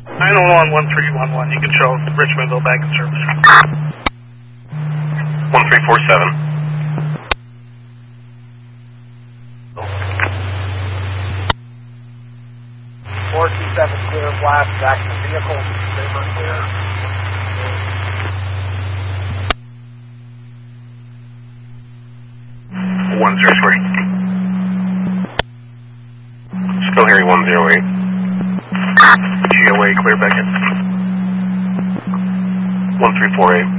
911-1311, you can show Richmondville back in service. 1347. 427 clear, blast, back to the vehicle, saber clear. 103. Still hearing 108. GOA clear back in. 1348.